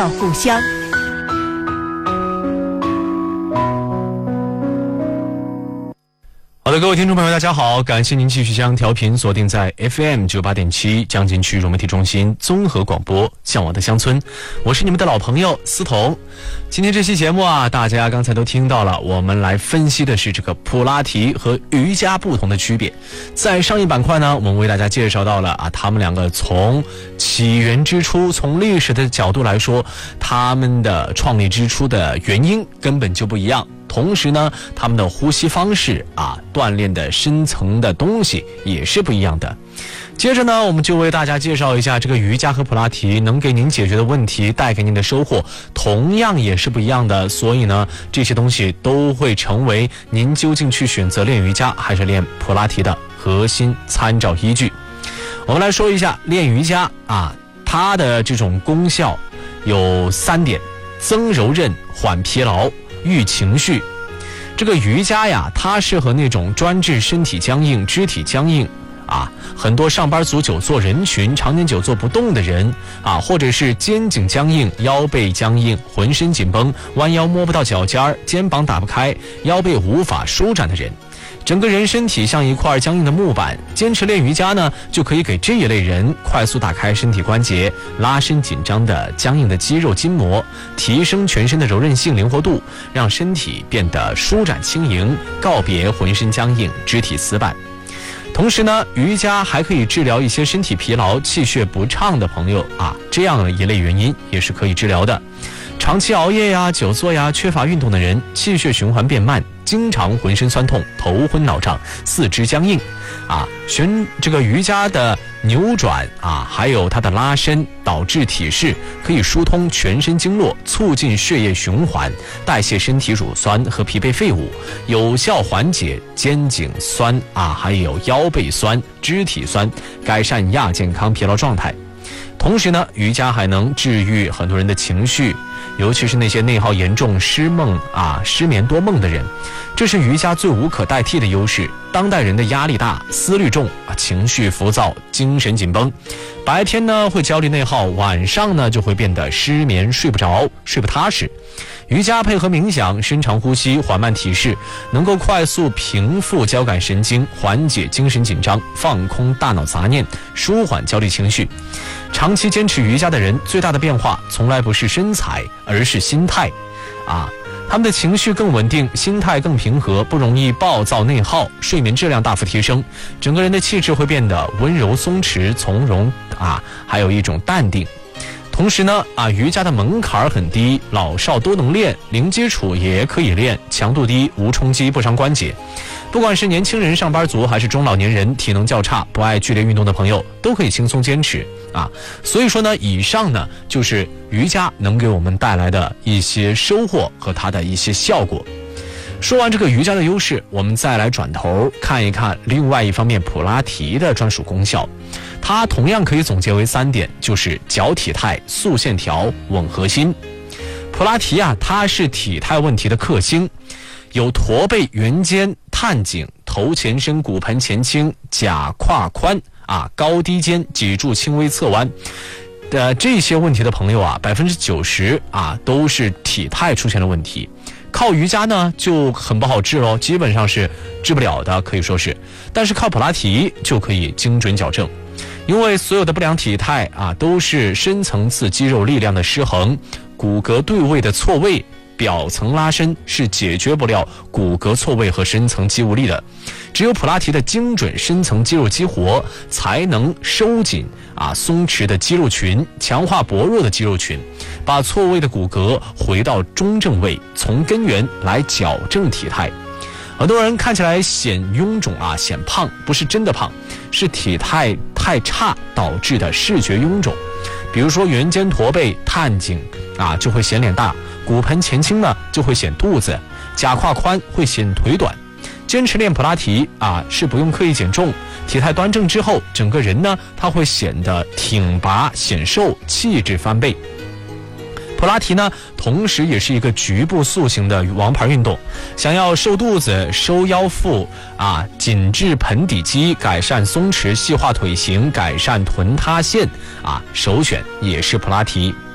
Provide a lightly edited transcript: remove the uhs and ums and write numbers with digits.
到互相。 好的，各位听众朋友大家好，感谢您继续将调频锁定在 FM 98.7江津区融媒体中心综合广播向往的乡村，我是你们的老朋友思彤。今天这期节目啊，大家刚才都听到了，我们来分析的是这个普拉提和瑜伽不同的区别。在上一板块呢，我们为大家介绍到了他们两个从起源之初，从历史的角度来说，他们的创立之初的原因根本就不一样。同时呢，他们的呼吸方式锻炼的深层的东西也是不一样的。接着呢，我们就为大家介绍一下这个瑜伽和普拉提能给您解决的问题，带给您的收获同样也是不一样的。所以呢，这些东西都会成为您究竟去选择练瑜伽还是练普拉提的核心参照依据。我们来说一下练瑜伽它的这种功效有3点：增柔韧、缓疲劳、育情绪。这个瑜伽呀，它适合那种专治身体僵硬、肢体僵硬很多上班族久坐人群，常年久坐不动的人或者是肩颈僵硬、腰背僵硬、浑身紧绷、弯腰摸不到脚尖、肩膀打不开、腰背无法舒展的人，整个人身体像一块僵硬的木板。坚持练瑜伽呢，就可以给这一类人快速打开身体关节，拉伸紧张的僵硬的肌肉筋膜，提升全身的柔韧性灵活度，让身体变得舒展轻盈，告别浑身僵硬、肢体死板。同时呢，瑜伽还可以治疗一些身体疲劳、气血不畅的朋友这样一类原因也是可以治疗的。长期熬夜久坐缺乏运动的人，气血循环变慢，经常浑身酸痛、头昏脑胀、四肢僵硬这个瑜伽的扭转还有它的拉伸，导致体式可以疏通全身经络，促进血液循环，代谢身体乳酸和疲惫废物，有效缓解肩颈酸还有腰背酸、肢体酸，改善亚健康疲劳状态。同时呢，瑜伽还能治愈很多人的情绪，尤其是那些内耗严重、失眠多梦的人，这是瑜伽最无可代替的优势。当代人的压力大、思虑重情绪浮躁、精神紧绷，白天呢会焦虑内耗，晚上呢就会变得失眠、睡不着、睡不踏实。瑜伽配合冥想、深长呼吸、缓慢体式，能够快速平复交感神经，缓解精神紧张，放空大脑杂念，舒缓焦虑情绪。长期坚持瑜伽的人，最大的变化从来不是身材，而是心态他们的情绪更稳定，心态更平和，不容易暴躁内耗，睡眠质量大幅提升，整个人的气质会变得温柔松弛从容还有一种淡定。同时呢瑜伽的门槛很低，老少都能练，零基础也可以练，强度低，无冲击，不伤关节。不管是年轻人、上班族，还是中老年人，体能较差、不爱剧烈运动的朋友，都可以轻松坚持所以说呢，以上呢就是瑜伽能给我们带来的一些收获和它的一些效果。说完这个瑜伽的优势，我们再来转头看一看另外一方面普拉提的专属功效。它同样可以总结为3点，就是矫体态、塑线条、稳核心。普拉提它是体态问题的克星，有驼背、圆肩、探颈、头前伸、骨盆前倾、假胯宽高低肩、脊柱轻微侧弯这些问题的朋友90%都是体态出现了问题。靠瑜伽呢就很不好治咯，基本上是治不了的，可以说是。但是靠普拉提就可以精准矫正，因为所有的不良体态都是深层次肌肉力量的失衡，骨骼对位的错位，表层拉伸是解决不了骨骼错位和深层肌无力的。只有普拉提的精准深层肌肉激活，才能收紧松弛的肌肉群，强化薄弱的肌肉群，把错位的骨骼回到中正位，从根源来矫正体态。很多人看起来显臃肿显胖，不是真的胖，是体态太差导致的视觉臃肿。比如说圆肩驼背、探颈就会显脸大，骨盆前倾呢就会显肚子，假胯宽会显腿短。坚持练普拉提是不用刻意减重，体态端正之后，整个人呢它会显得挺拔显瘦，气质翻倍。普拉提呢同时也是一个局部塑形的王牌运动，想要瘦肚子、收腰腹紧致盆底肌，改善松弛细化腿型，改善臀塌陷首选也是普拉提。